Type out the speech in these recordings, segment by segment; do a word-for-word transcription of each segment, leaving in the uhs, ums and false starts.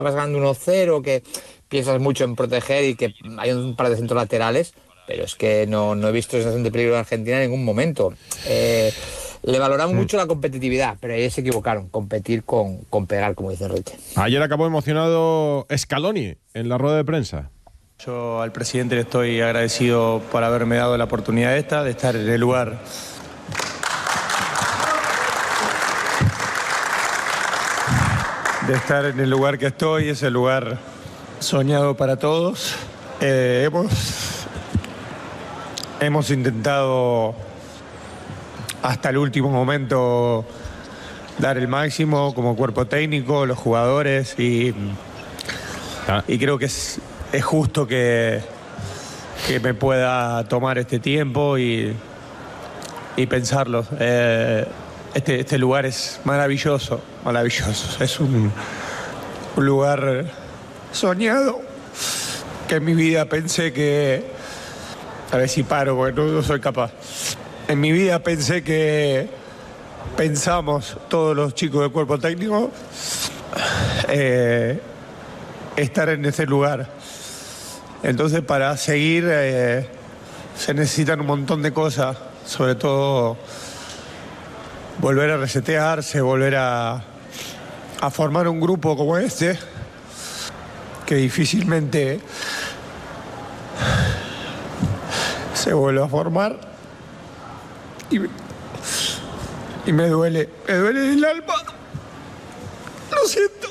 vas ganando uno cero, que piensas mucho en proteger y que hay un par de centros laterales, pero es que no, no he visto sensación de peligro en Argentina en ningún momento. Eh, le valoramos mm. mucho la competitividad, pero ahí se equivocaron, competir con, con pegar, como dice Roche. Ayer acabó emocionado Scaloni en la rueda de prensa. Yo al presidente le estoy agradecido por haberme dado la oportunidad esta, de estar en el lugar de estar en el lugar que estoy, es el lugar soñado para todos. Eh, hemos, hemos intentado hasta el último momento dar el máximo como cuerpo técnico, los jugadores, y, ah. y creo que es, es justo que, que me pueda tomar este tiempo y, y pensarlo. Eh, este, este lugar es maravilloso, maravilloso. Es un, un lugar soñado que en mi vida pensé que... A ver si paro, porque no, no soy capaz. En mi vida pensé que pensamos, todos los chicos del cuerpo técnico, eh, estar en ese lugar. Entonces, para seguir eh, se necesitan un montón de cosas, sobre todo volver a resetearse, volver a, a formar un grupo como este, que difícilmente se vuelve a formar. Y, y me duele, me duele el alma. Lo siento.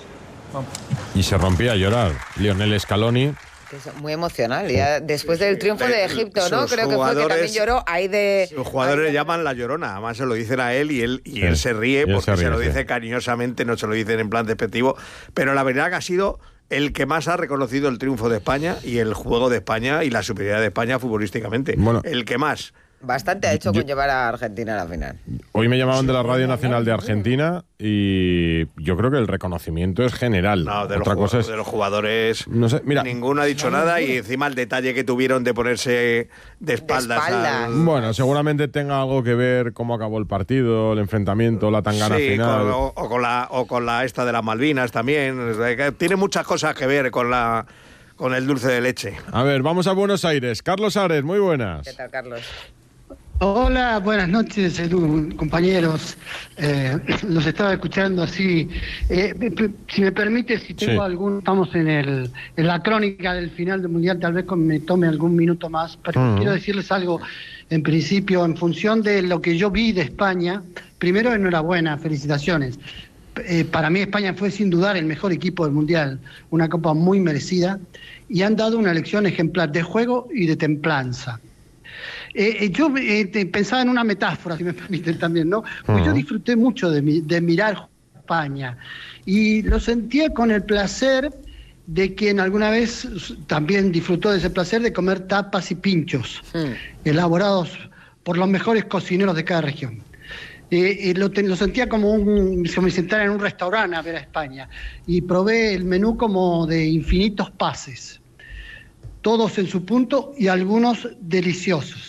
Y se rompía a llorar Lionel Scaloni. Es muy emocional, ya después del triunfo de Egipto, ¿no? Creo que fue que también lloró ahí de... Los jugadores le llaman la llorona, además se lo dicen a él y él, y sí, él se ríe porque se, ríe, se lo dice sí. cariñosamente, no se lo dicen en plan despectivo, pero la verdad que ha sido el que más ha reconocido el triunfo de España y el juego de España y la superioridad de España futbolísticamente. Bueno, el que más... Bastante ha hecho yo, con llevar a Argentina a la final. Hoy me llamaban de la Radio Nacional de Argentina y yo creo que el reconocimiento es general. No, de, Otra los, cosa es, de los jugadores no sé, mira, ninguno ha dicho nada y encima el detalle que tuvieron de ponerse de espaldas. De espaldas. Al... Bueno, seguramente tenga algo que ver cómo acabó el partido, el enfrentamiento, la tangana sí, final. Con, o, o, con la, o con la esta de las Malvinas también. Tiene muchas cosas que ver con la... con el dulce de leche. A ver, vamos a Buenos Aires. Carlos Ares, muy buenas. ¿Qué tal, Carlos? Hola, buenas noches, Edu, compañeros. Eh, los estaba escuchando así. Eh, si me permite, si tengo sí. algún... Estamos en, el, en la crónica del final del Mundial, tal vez me tome algún minuto más, pero uh-huh. quiero decirles algo en principio, en función de lo que yo vi de España. Primero, enhorabuena, felicitaciones. Eh, para mí España fue sin dudar el mejor equipo del Mundial, una copa muy merecida, y han dado una lección ejemplar de juego y de templanza. Eh, yo eh, pensaba en una metáfora, si me permiten también, ¿no? Pues uh-huh. yo disfruté mucho de, mi, de mirar España y lo sentía con el placer de quien alguna vez también disfrutó de ese placer de comer tapas y pinchos uh-huh. elaborados por los mejores cocineros de cada región. Eh, eh, lo, te, lo sentía como un, como si sentara en un restaurante a ver a España y probé el menú como de infinitos pases, todos en su punto y algunos deliciosos.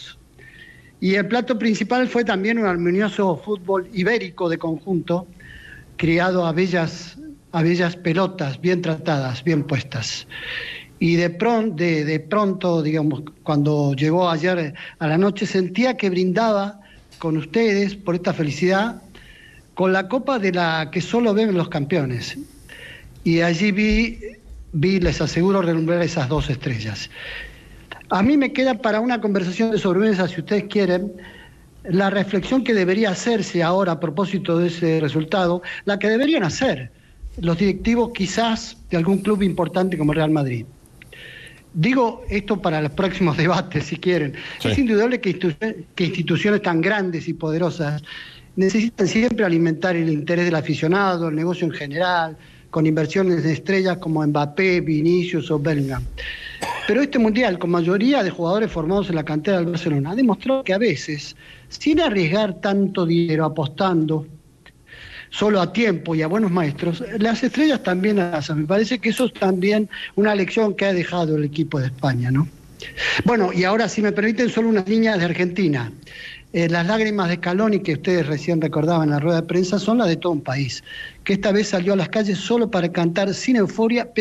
Y el plato principal fue también un armonioso fútbol ibérico de conjunto, criado a bellas, a bellas pelotas, bien tratadas, bien puestas. Y de, pron, de, de pronto, digamos, cuando llegó ayer a la noche, sentía que brindaba con ustedes por esta felicidad, con la copa de la que solo beben los campeones. Y allí vi, vi les aseguro, relumbrar esas dos estrellas. A mí me queda para una conversación de sobremesa, si ustedes quieren, la reflexión que debería hacerse ahora a propósito de ese resultado, la que deberían hacer los directivos quizás de algún club importante como Real Madrid. Digo esto para los próximos debates, si quieren. Sí. Es indudable que, institu- que instituciones tan grandes y poderosas necesitan siempre alimentar el interés del aficionado, el negocio en general, con inversiones de estrellas como Mbappé, Vinicius o Bellingham. Pero este Mundial, con mayoría de jugadores formados en la cantera del Barcelona, ha demostrado que a veces, sin arriesgar tanto dinero apostando solo a tiempo y a buenos maestros, las estrellas también hacen. Me parece que eso es también una lección que ha dejado el equipo de España, ¿no? Bueno, y ahora, si me permiten, solo unas líneas de Argentina. eh, las lágrimas de Scaloni, que ustedes recién recordaban en la rueda de prensa, son las de todo un país, que esta vez salió a las calles solo para cantar sin euforia,